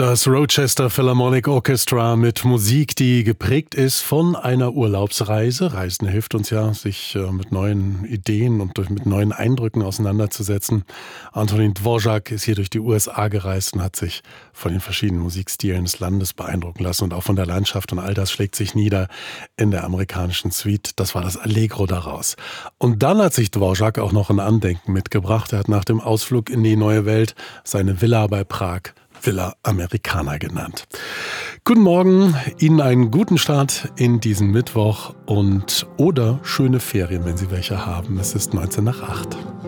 Das Rochester Philharmonic Orchestra mit Musik, die geprägt ist von einer Urlaubsreise. Reisen hilft uns ja, sich mit neuen Ideen und mit neuen Eindrücken auseinanderzusetzen. Antonín Dvořák ist hier durch die USA gereist und hat sich von den verschiedenen Musikstilen des Landes beeindrucken lassen und auch von der Landschaft, und all das schlägt sich nieder in der amerikanischen Suite. Das war das Allegro daraus. Und dann hat sich Dvořák auch noch ein Andenken mitgebracht. Er hat nach dem Ausflug in die neue Welt seine Villa bei Prag Villa Americana genannt. Guten Morgen, Ihnen einen guten Start in diesen Mittwoch oder schöne Ferien, wenn Sie welche haben. Es ist 19 nach 8.